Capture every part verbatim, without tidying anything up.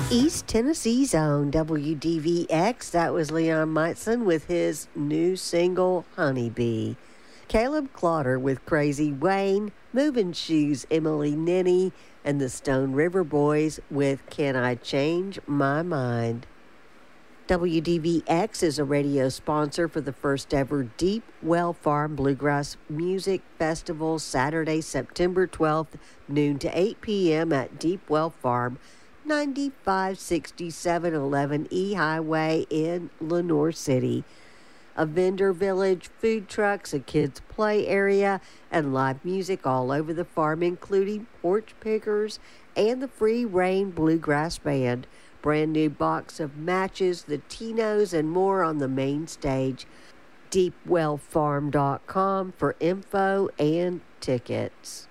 East Tennessee's own W D V X. That was Leon Meitzen with his new single, Honeybee. Caleb Clotter with Crazy Wayne, Moving Shoes, Emily Nenny, and the Stone River Boys with Can I Change My Mind. W D V X is a radio sponsor for the first ever Deep Well Farm Bluegrass Music Festival, Saturday, September twelfth, noon to eight p.m. at Deep Well Farm, ninety-five sixty-seven eleven E Highway in Lenoir City. A vendor village, food trucks, a kids' play area, and live music all over the farm, including porch pickers and the Free Reign Bluegrass Band. Brand new box of matches, the Tinos, and more on the main stage. deep well farm dot com for info and tickets.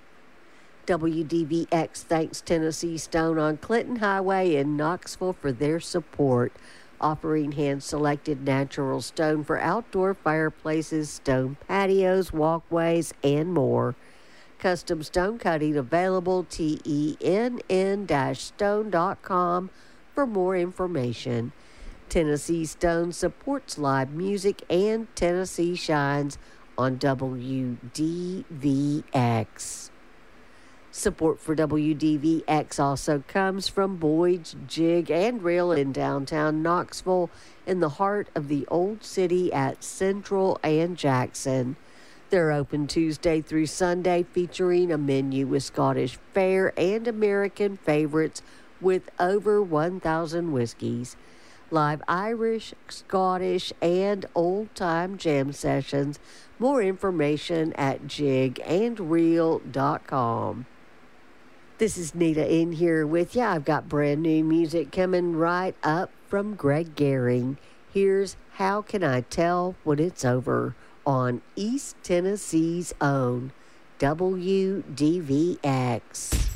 W D V X thanks Tennessee Stone on Clinton Highway in Knoxville for their support, offering hand-selected natural stone for outdoor fireplaces, stone patios, walkways, and more. Custom stone cutting available, T E N N stone dot com for more information. Tennessee Stone supports live music, and Tennessee shines on W D V X. Support for W D V X also comes from Boyd's Jig and Reel in downtown Knoxville, in the heart of the Old City at Central and Jackson. They're open Tuesday through Sunday, featuring a menu with Scottish fare and American favorites with over one thousand whiskeys. Live Irish, Scottish, and old-time jam sessions. More information at jig and reel dot com. This is Nita in here with you. I've got brand new music coming right up from Greg Gehring. Here's How Can I Tell When It's Over on East Tennessee's own W D V X.